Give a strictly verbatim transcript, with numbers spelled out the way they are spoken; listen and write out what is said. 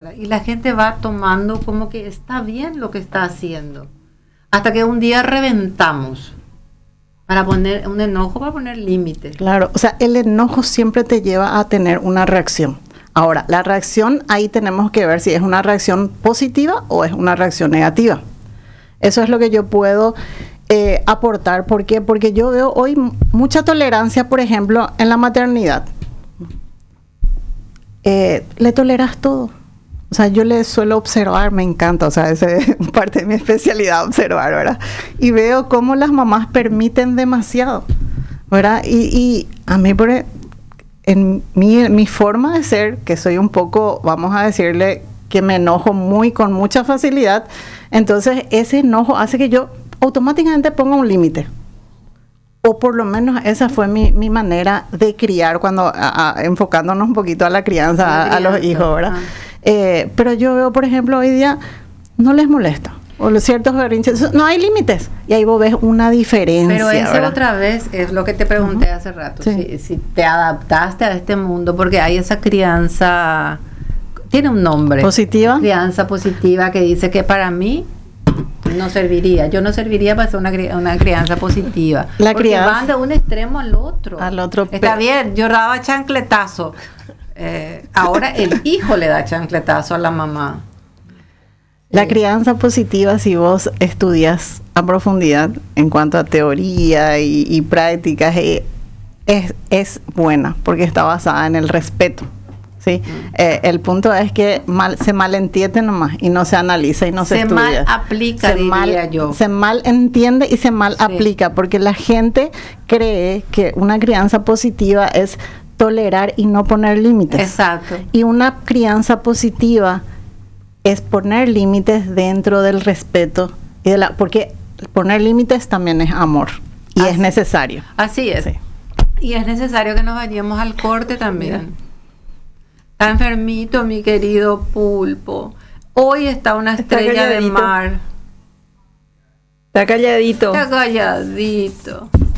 ¿verdad? Y la gente va tomando como que está bien lo que está haciendo. Hasta que un día reventamos para poner un enojo, para poner límites. Claro, o sea, el enojo siempre te lleva a tener una reacción. Ahora, la reacción, ahí tenemos que ver si es una reacción positiva o es una reacción negativa. Eso es lo que yo puedo eh, aportar. ¿Por qué? Porque yo veo hoy mucha tolerancia, por ejemplo, en la maternidad. Eh, le toleras todo. O sea, yo le suelo observar, me encanta, o sea, esa es parte de mi especialidad, observar, ¿verdad? Y veo cómo las mamás permiten demasiado, ¿verdad? Y, y a mí, por, en mi, mi forma de ser, que soy un poco, vamos a decirle, que me enojo muy con mucha facilidad, entonces ese enojo hace que yo automáticamente ponga un límite. O por lo menos esa fue mi, mi manera de criar, cuando a, a, enfocándonos un poquito a la crianza, la crianza a, a los hijos, ¿verdad? Ah. Eh, pero yo veo, por ejemplo, hoy día no les molesta. O los ciertos berrinches, no hay límites. Y ahí vos ves una diferencia. Pero esa ¿verdad? Otra vez es lo que te pregunté uh-huh. hace rato. Sí. Si, si te adaptaste a este mundo, porque hay esa crianza, tiene un nombre. ¿Positiva? Crianza positiva, que dice que para mí no serviría. Yo no serviría para ser una, una crianza positiva. La porque crianza, van de un extremo al otro. Al otro. Está bien, yo daba chancletazo. Eh, ahora el hijo le da chancletazo a la mamá. La crianza positiva, si vos estudias a profundidad en cuanto a teoría y, y prácticas, eh, es, es buena porque está basada en el respeto. ¿Sí? Mm. Eh, el punto es que mal, se malentiende nomás y no se analiza y no se, se estudia. Se mal aplica, se diría mal, yo. Se mal entiende y se mal sí. aplica porque la gente cree que una crianza positiva es tolerar y no poner límites. Exacto. Y una crianza positiva es poner límites dentro del respeto y de la, porque poner límites también es amor y así, es necesario. Así es. Sí. Y es necesario que nos vayamos al corte también. Mira. Está enfermito, mi querido Pulpo. Hoy está una estrella está de mar. Está calladito. Está calladito.